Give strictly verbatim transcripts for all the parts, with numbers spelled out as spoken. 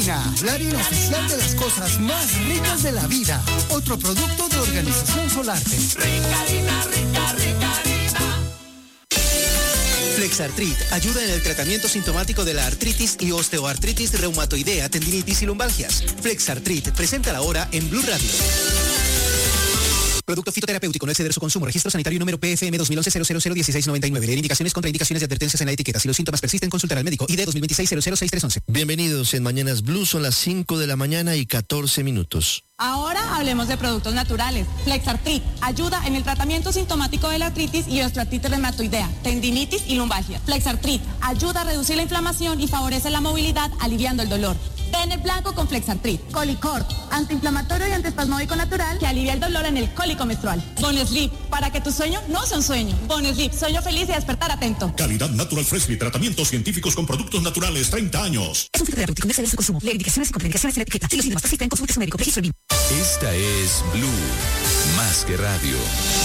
Harina, la harina oficial de las cosas más ricas de la vida. Otro producto de Organización Solarte. Rica harina, rica, rica harina. Flexartrit ayuda en el tratamiento sintomático de la artritis y osteoartritis reumatoidea, tendinitis y lumbalgias. Flexartrit, presenta ahora en Blue Radio. Producto fitoterapéutico, no exceder su consumo. Registro sanitario número P F M dos mil once cero cero cero dieciséis noventa y nueve. Leer indicaciones, contraindicaciones y advertencias en la etiqueta. Si los síntomas persisten, consultar al médico. I D dos mil veintiséis cero cero seis tres once. Bienvenidos en Mañanas Blue, son las cinco de la mañana y catorce minutos. Ahora hablemos de productos naturales. Flexartrit ayuda en el tratamiento sintomático de la artritis y osteoartritis reumatoidea, tendinitis y lumbalgia. Flexartrit ayuda a reducir la inflamación y favorece la movilidad, aliviando el dolor. Tener blanco con Flexartrit. Colicort, antiinflamatorio y antiespasmódico natural que alivia el dolor en el cólico menstrual. Bonesleep, para que tu sueño no sea un sueño. Bonesleep, sueño feliz y despertar atento. Calidad Natural Fresly, tratamientos científicos con productos naturales, treinta años. Es un fitoterapéutico, no exceder su consumo. Leer indicaciones y contraindicaciones en la etiqueta. Si los síntomas persisten, consulte a su médico. Registro B I M. Esta es Blue, más que radio.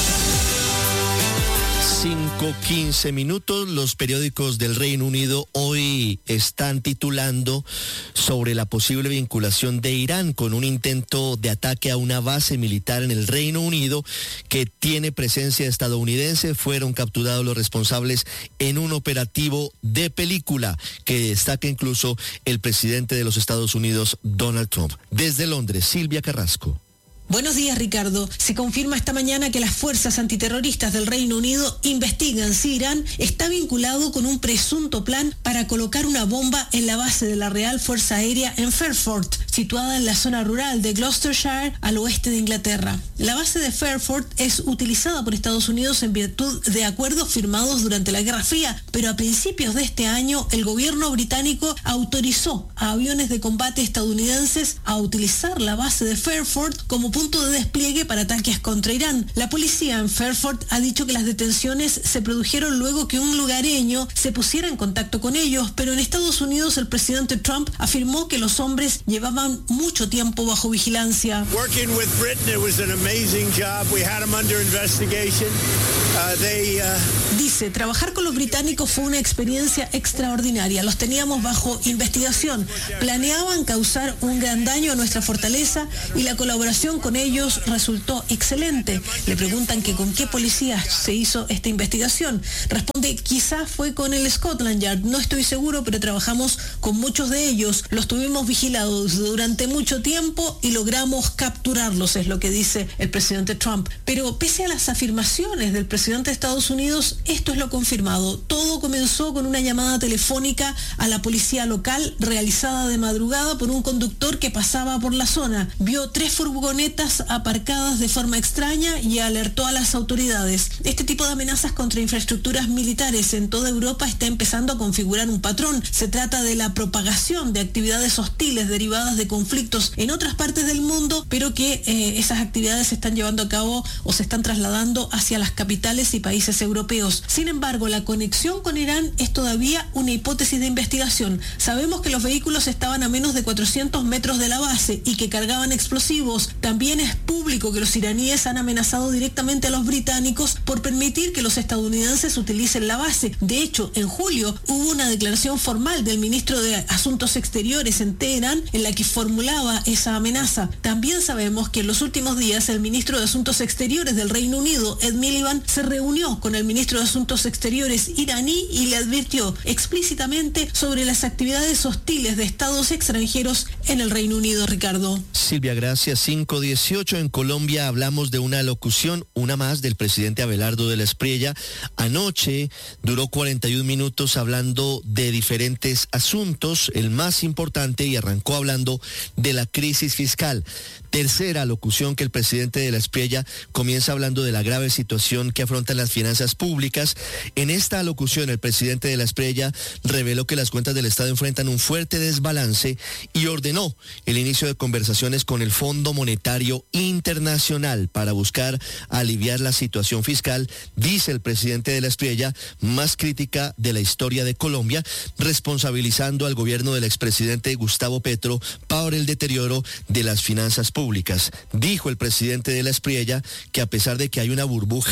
cinco quince minutos, los periódicos del Reino Unido hoy están titulando sobre la posible vinculación de Irán con un intento de ataque a una base militar en el Reino Unido que tiene presencia estadounidense. Fueron capturados los responsables en un operativo de película que destaca incluso el presidente de los Estados Unidos, Donald Trump. Desde Londres, Silvia Carrasco. Buenos días, Ricardo. Se confirma esta mañana que las fuerzas antiterroristas del Reino Unido investigan si Irán está vinculado con un presunto plan para colocar una bomba en la base de la Real Fuerza Aérea en Fairford, situada en la zona rural de Gloucestershire, al oeste de Inglaterra. La base de Fairford es utilizada por Estados Unidos en virtud de acuerdos firmados durante la Guerra Fría, pero a principios de este año el gobierno británico autorizó a aviones de combate estadounidenses a utilizar la base de Fairford como punto de despliegue para ataques contra Irán. La policía en Fairford ha dicho que las detenciones se produjeron luego que un lugareño se pusiera en contacto con ellos, pero en Estados Unidos el presidente Trump afirmó que los hombres llevaban mucho tiempo bajo vigilancia. Working with Britain, it was an amazing job. We had them under investigation. Uh, they, uh... Dice, trabajar con los británicos fue una experiencia extraordinaria. Los teníamos bajo investigación. Planeaban causar un gran daño a nuestra fortaleza y la colaboración con ellos resultó excelente. Le preguntan que con qué policía se hizo esta investigación. Responde, quizás fue con el Scotland Yard. No estoy seguro, pero trabajamos con muchos de ellos. Los tuvimos vigilados durante mucho tiempo y logramos capturarlos, es lo que dice el presidente Trump. Pero pese a las afirmaciones del presidente de Estados Unidos, esto es lo confirmado. Todo comenzó con una llamada telefónica a la policía local realizada de madrugada por un conductor que pasaba por la zona. Vio tres furgonetas aparcadas de forma extraña y alertó a las autoridades. Este tipo de amenazas contra infraestructuras militares en toda Europa está empezando a configurar un patrón. Se trata de la propagación de actividades hostiles derivadas de conflictos en otras partes del mundo, pero que eh, esas actividades se están llevando a cabo o se están trasladando hacia las capitales y países europeos. Sin embargo, la conexión con Irán es todavía una hipótesis de investigación. Sabemos que los vehículos estaban a menos de cuatrocientos metros de la base y que cargaban explosivos. También es público que los iraníes han amenazado directamente a los británicos por permitir que los estadounidenses utilicen la base. De hecho, en julio hubo una declaración formal del ministro de Asuntos Exteriores en Teherán en la que formulaba esa amenaza. También sabemos que en los últimos días el ministro de Asuntos Exteriores del Reino Unido, Ed Miliband, se reunió con el ministro de Asuntos Exteriores iraní y le advirtió explícitamente sobre las actividades hostiles de estados extranjeros en el Reino Unido, Ricardo. Silvia, gracias. cinco dieciocho en Colombia hablamos de una locución, una más del presidente Abelardo de la Espriella. Anoche duró cuarenta y un minutos hablando de diferentes asuntos, el más importante, y arrancó hablando de la crisis fiscal. Tercera locución que el presidente de la Espriella comienza hablando de la grave situación que afrontan las finanzas públicas. En esta locución el presidente de la Espriella reveló que las cuentas del Estado enfrentan un fuerte desbalance y ordenó el inicio de conversaciones con el Fondo Monetario Internacional para buscar aliviar la situación fiscal, dice el presidente de la Espriella, más crítica de la historia de Colombia, responsabilizando al gobierno del expresidente Gustavo Petro por el deterioro de las finanzas públicas. Dijo el presidente de la Espriella que a pesar de que hay una burbuja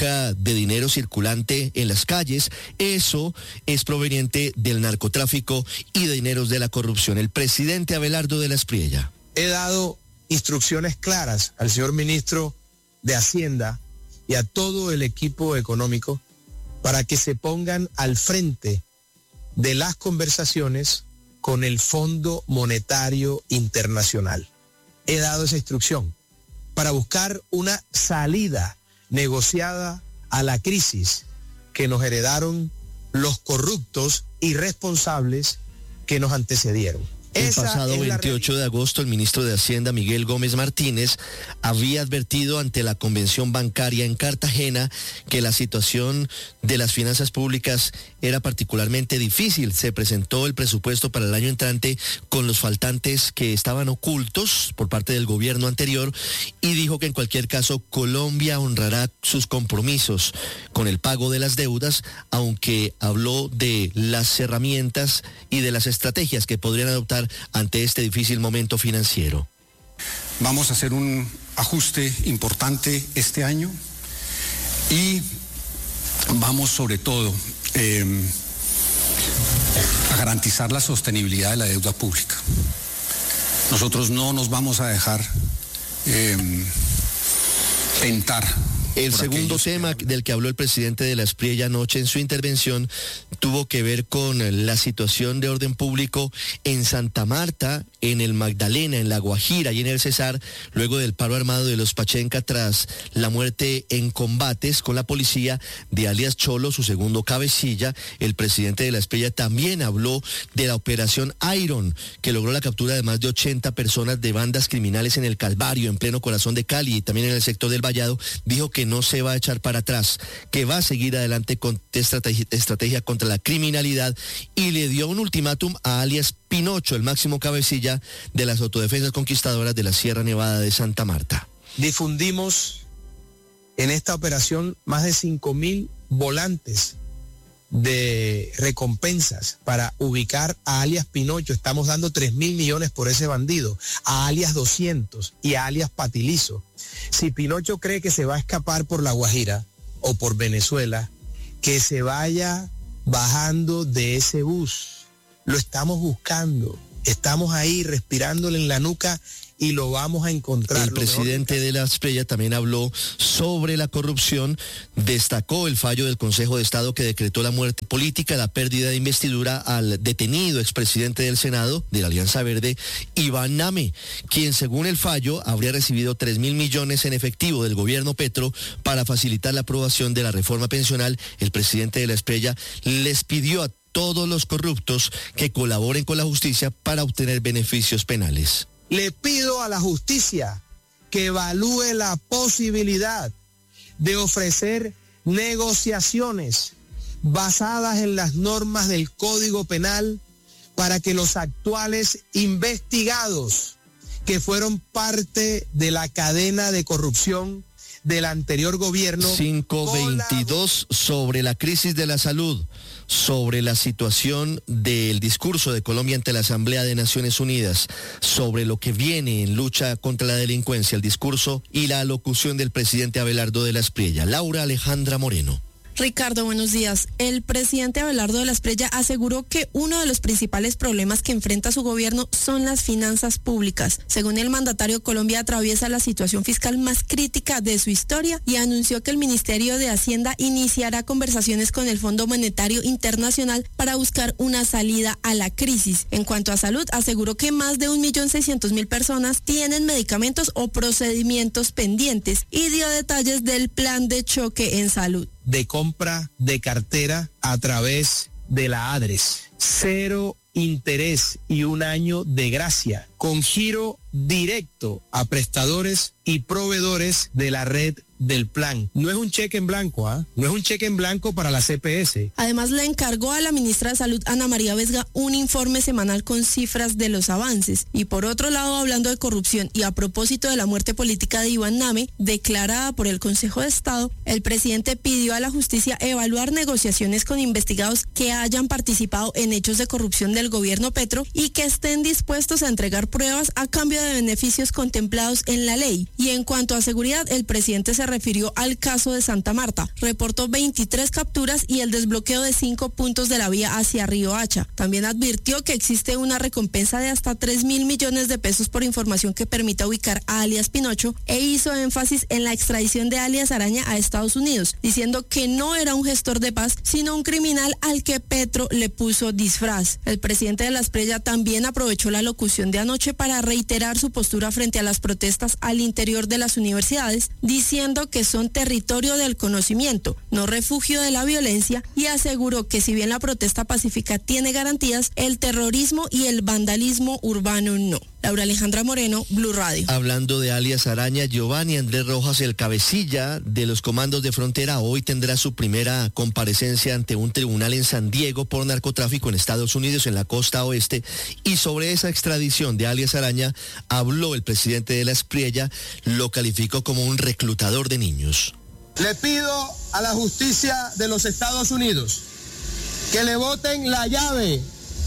de dinero circulante en las calles, eso es proveniente del narcotráfico y de dineros de la corrupción. El presidente Abelardo de la Espriella. He dado instrucciones claras al señor ministro de Hacienda y a todo el equipo económico para que se pongan al frente de las conversaciones con el Fondo Monetario Internacional. He dado esa instrucción para buscar una salida negociada a la crisis que nos heredaron los corruptos irresponsables que nos antecedieron. El pasado veintiocho de agosto, el ministro de Hacienda, Miguel Gómez Martínez, había advertido ante la convención bancaria en Cartagena que la situación de las finanzas públicas era particularmente difícil. Se presentó el presupuesto para el año entrante con los faltantes que estaban ocultos por parte del gobierno anterior y dijo que en cualquier caso Colombia honrará sus compromisos con el pago de las deudas, aunque habló de las herramientas y de las estrategias que podrían adoptar ante este difícil momento financiero. Vamos a hacer un ajuste importante este año y vamos sobre todo eh, a garantizar la sostenibilidad de la deuda pública. Nosotros no nos vamos a dejar eh, tentar. El segundo tema del que habló el presidente de la Espriella anoche en su intervención tuvo que ver con la situación de orden público en Santa Marta, en el Magdalena, en La Guajira y en el Cesar, luego del paro armado de los Pachenca tras la muerte en combates con la policía de alias Cholo, su segundo cabecilla. El presidente de la Espriella también habló de la operación Iron, que logró la captura de más de ochenta personas de bandas criminales en el Calvario, en pleno corazón de Cali y también en el sector del Vallado. Dijo que no se va a echar para atrás, que va a seguir adelante con estrategia, estrategia contra la criminalidad y le dio un ultimátum a alias Pinocho, el máximo cabecilla de las autodefensas conquistadoras de la Sierra Nevada de Santa Marta. Difundimos en esta operación más de cinco mil volantes de recompensas para ubicar a alias Pinocho. Estamos dando tres mil millones por ese bandido, a alias doscientos y a alias Patilizo. Si Pinocho cree que se va a escapar por La Guajira o por Venezuela, que se vaya bajando de ese bus. Lo estamos buscando, estamos ahí respirándole en la nuca y lo vamos a encontrar. El presidente de la Espriella también habló sobre la corrupción, destacó el fallo del Consejo de Estado que decretó la muerte política, la pérdida de investidura al detenido expresidente del Senado de la Alianza Verde, Iván Name, quien según el fallo habría recibido tres mil millones en efectivo del gobierno Petro para facilitar la aprobación de la reforma pensional. El presidente de la Espriella les pidió a todos los corruptos que colaboren con la justicia para obtener beneficios penales. Le pido a la justicia que evalúe la posibilidad de ofrecer negociaciones basadas en las normas del Código Penal para que los actuales investigados que fueron parte de la cadena de corrupción del anterior gobierno. cinco veintidós sobre la crisis de la salud, sobre la situación del discurso de Colombia ante la Asamblea de Naciones Unidas, sobre lo que viene en lucha contra la delincuencia, el discurso y la alocución del presidente Abelardo de la Espriella. Laura Alejandra Moreno. Ricardo, buenos días. El presidente Abelardo de la Espriella aseguró que uno de los principales problemas que enfrenta su gobierno son las finanzas públicas. Según el mandatario, Colombia atraviesa la situación fiscal más crítica de su historia y anunció que el Ministerio de Hacienda iniciará conversaciones con el Fondo Monetario Internacional para buscar una salida a la crisis. En cuanto a salud, aseguró que más de un millón seiscientos mil personas tienen medicamentos o procedimientos pendientes y dio detalles del plan de choque en salud. De compra de cartera a través de la ADRES. Cero interés y un año de gracia, con giro directo a prestadores y proveedores de la red del plan. No es un cheque en blanco, ¿ah? ¿eh? No es un cheque en blanco para la C P S. Además, le encargó a la ministra de Salud, Ana María Vesga, un informe semanal con cifras de los avances. Y por otro lado, hablando de corrupción y a propósito de la muerte política de Iván Name, declarada por el Consejo de Estado, el presidente pidió a la justicia evaluar negociaciones con investigados que hayan participado en hechos de corrupción del gobierno Petro y que estén dispuestos a entregar pruebas a cambio de beneficios contemplados en la ley. Y en cuanto a seguridad, el presidente se refirió al caso de Santa Marta. Reportó veintitrés capturas y el desbloqueo de cinco puntos de la vía hacia Río Hacha. También advirtió que existe una recompensa de hasta tres mil millones de pesos por información que permita ubicar a alias Pinocho e hizo énfasis en la extradición de alias Araña a Estados Unidos, diciendo que no era un gestor de paz, sino un criminal al que Petro le puso disfraz. El presidente de la Espriella también aprovechó la locución de anoche para reiterar su postura frente a las protestas al interior de las universidades, diciendo que son territorio del conocimiento, no refugio de la violencia, y aseguró que si bien la protesta pacífica tiene garantías, el terrorismo y el vandalismo urbano no. Laura Alejandra Moreno, Blue Radio. Hablando de alias Araña, Giovanni Andrés Rojas, el cabecilla de los comandos de frontera, hoy tendrá su primera comparecencia ante un tribunal en San Diego por narcotráfico en Estados Unidos, en la costa oeste, y sobre esa extradición de alias Araña habló el presidente de la Espriella, lo calificó como un reclutador de niños. Le pido a la justicia de los Estados Unidos que le boten la llave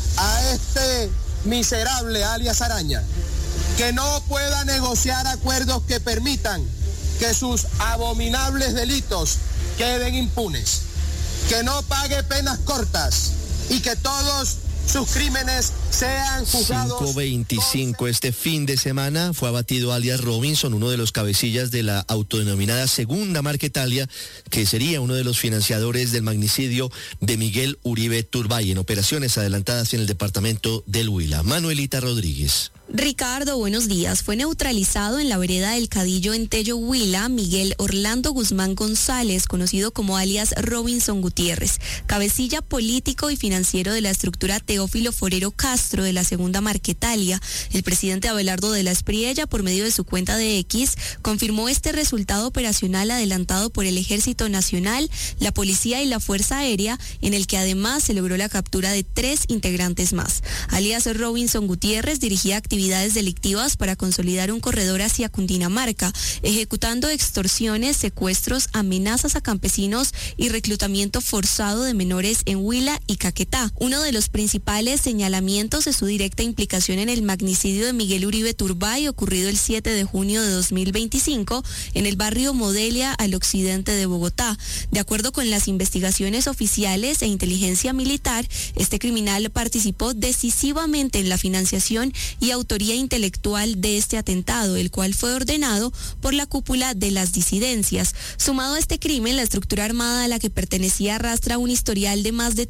a este miserable alias Araña, que no pueda negociar acuerdos que permitan que sus abominables delitos queden impunes, que no pague penas cortas y que todos sus crímenes sean juzgados. cinco veinticinco, este fin de semana fue abatido alias Robinson, uno de los cabecillas de la autodenominada Segunda Marquetalia, que sería uno de los financiadores del magnicidio de Miguel Uribe Turbay en operaciones adelantadas en el departamento del Huila. Manuelita Rodríguez. Ricardo, buenos días. Fue neutralizado en la vereda del Cadillo en Tello, Huila, Miguel Orlando Guzmán González, conocido como alias Robinson Gutiérrez, cabecilla político y financiero de la estructura Teófilo Forero Castro de la Segunda Marquetalia. El presidente Abelardo de la Espriella, por medio de su cuenta de X, confirmó este resultado operacional adelantado por el Ejército Nacional, la Policía y la Fuerza Aérea, en el que además se logró la captura de tres integrantes más. Alias Robinson Gutiérrez dirigía actividades delictivas para consolidar un corredor hacia Cundinamarca, ejecutando extorsiones, secuestros, amenazas a campesinos y reclutamiento forzado de menores en Huila y Caquetá. Uno de los principales señalamientos es su directa implicación en el magnicidio de Miguel Uribe Turbay, ocurrido el siete de junio de dos mil veinticinco en el barrio Modelia, al occidente de Bogotá. De acuerdo con las investigaciones oficiales e inteligencia militar, este criminal participó decisivamente en la financiación y autoría intelectual de este atentado, el cual fue ordenado por la cúpula de las disidencias. Sumado a este crimen, la estructura armada a la que pertenecía arrastra un historial de más de